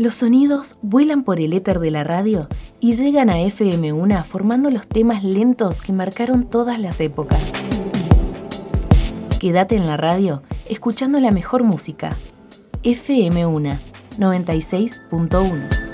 Los sonidos vuelan por el éter de la radio y llegan a FM Una formando los temas lentos que marcaron todas las épocas. Quédate en la radio escuchando la mejor música. FM Una 96.1.